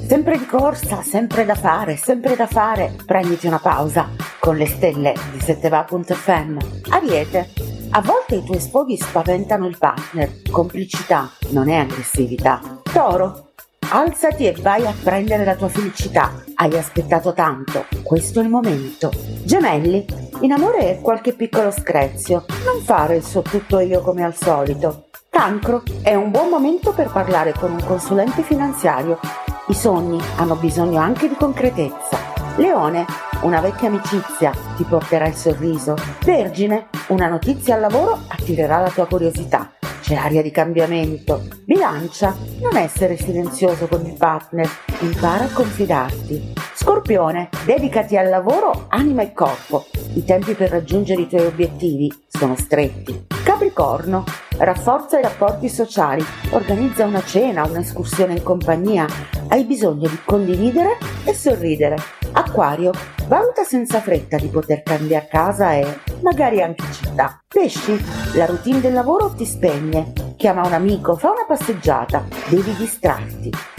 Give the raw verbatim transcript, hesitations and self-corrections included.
Sempre di corsa, sempre da fare, sempre da fare. Prenditi una pausa con le stelle di sette va punto effe emme. Ariete, a volte i tuoi sfoghi spaventano il partner. Complicità non è aggressività. Toro, alzati e vai a prendere la tua felicità. Hai aspettato tanto, questo è il momento. Gemelli, in amore qualche piccolo screzio. Non fare il suo tutto io come al solito. Cancro, è un buon momento per parlare con un consulente finanziario. I sogni hanno bisogno anche di concretezza. Leone, una vecchia amicizia ti porterà il sorriso. Vergine, una notizia al lavoro attirerà la tua curiosità. C'è aria di cambiamento. Bilancia, non essere silenzioso con il partner, impara a confidarti. Scorpione, dedicati al lavoro, anima e corpo. I tempi per raggiungere i tuoi obiettivi sono stretti. Capricorno, rafforza i rapporti sociali, organizza una cena, un'escursione in compagnia. Hai bisogno di condividere e sorridere. Acquario, valuta senza fretta di poter cambiare casa e magari anche città. Pesci, la routine del lavoro ti spegne. Chiama un amico, fa una passeggiata, devi distrarti.